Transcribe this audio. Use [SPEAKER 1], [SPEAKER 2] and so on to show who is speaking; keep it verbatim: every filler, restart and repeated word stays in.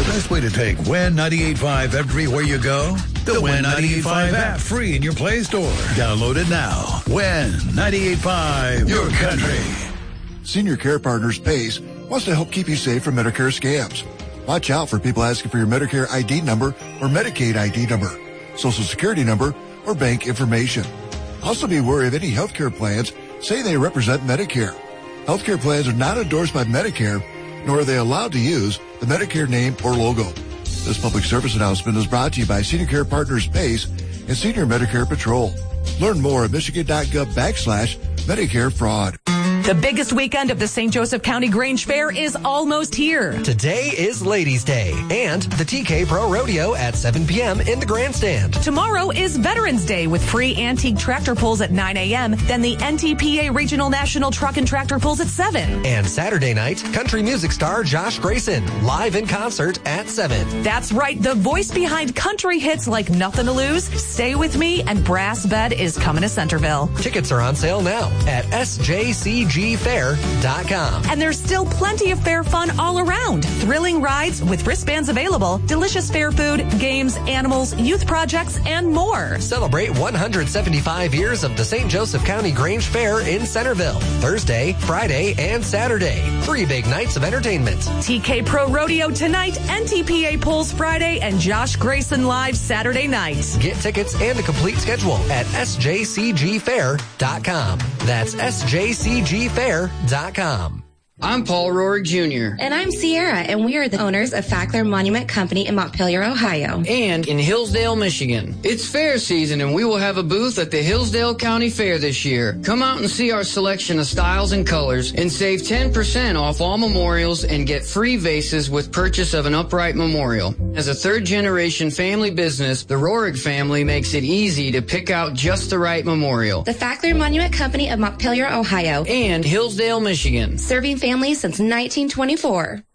[SPEAKER 1] Best way to take Win ninety-eight point five everywhere you go? The Win ninety-eight point five app, free in your Play Store. Download it now. Win ninety-eight point five, your country.
[SPEAKER 2] Senior Care Partners PACE wants to help keep you safe from Medicare scams. Watch out for people asking for your Medicare I D number or Medicaid I D number, Social Security number, or bank information. Also be wary of any healthcare plans say they represent Medicare. Healthcare plans are not endorsed by Medicare, nor are they allowed to use the Medicare name or logo. This public service announcement is brought to you by Senior Care Partners PACE and Senior Medicare Patrol. Learn more at michigan.gov backslash Medicare fraud.
[SPEAKER 3] The biggest weekend of the Saint Joseph County Grange Fair is almost here.
[SPEAKER 4] Today is Ladies' Day and the T K Pro Rodeo at seven p.m. in the grandstand.
[SPEAKER 3] Tomorrow is Veterans Day with free antique tractor pulls at nine a.m., then the N T P A Regional National Truck and Tractor Pulls at seven.
[SPEAKER 4] And Saturday night, country music star Josh Grayson, live in concert at seven.
[SPEAKER 3] That's right, the voice behind country hits like Nothing to Lose, Stay With Me, and Brass Bed is coming to Centerville.
[SPEAKER 4] Tickets are on sale now at S J C G fair dot com.
[SPEAKER 3] And there's still plenty of fair fun all around. Thrilling rides with wristbands available, delicious fair food, games, animals, youth projects, and more.
[SPEAKER 4] Celebrate one hundred seventy-five years of the Saint Joseph County Grange Fair in Centerville. Thursday, Friday, and Saturday. Three big nights of entertainment.
[SPEAKER 3] T K Pro Rodeo tonight, N T P A Polls Friday, and Josh Grayson live Saturday night.
[SPEAKER 4] Get tickets and a complete schedule at S J C G fair dot com. That's S J C G fair dot com.
[SPEAKER 5] I'm Paul Rohrig Junior
[SPEAKER 6] And I'm Sierra, and we are the owners of Fackler Monument Company in Montpelier, Ohio.
[SPEAKER 5] And in Hillsdale, Michigan. It's fair season, and we will have a booth at the Hillsdale County Fair this year. Come out and see our selection of styles and colors, and save ten percent off all memorials and get free vases with purchase of an upright memorial. As a third-generation family business, the Rohrig family makes it easy to pick out just the right memorial.
[SPEAKER 6] The Fackler Monument Company of Montpelier, Ohio.
[SPEAKER 5] And Hillsdale, Michigan.
[SPEAKER 6] Serving families since nineteen twenty-four.